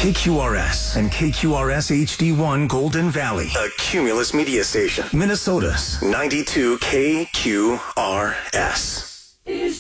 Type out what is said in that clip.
KQRS and KQRS HD1 Golden Valley, a Cumulus media station. Minnesota's 92 KQRS.